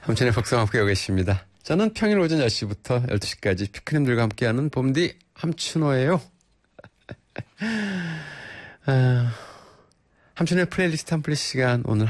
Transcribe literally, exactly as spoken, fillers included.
함천의 복성 함께하고 계십니다. 저는 평일 오전 열 시부터 열두 시까지 피크님들과 함께하는 봄디 함춘호예요. 아, 함춘의 플레이리스트 한 플리 시간 오늘